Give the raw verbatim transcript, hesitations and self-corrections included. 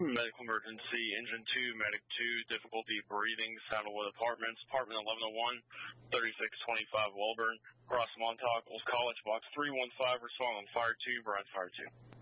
Medical emergency, engine two, medic two, difficulty breathing, Saddlewood Apartments, apartment eleven oh one, thirty-six twenty-five Welburn, Cross Montauk, Old College, box three one five, respond on fire two, Brian fire two.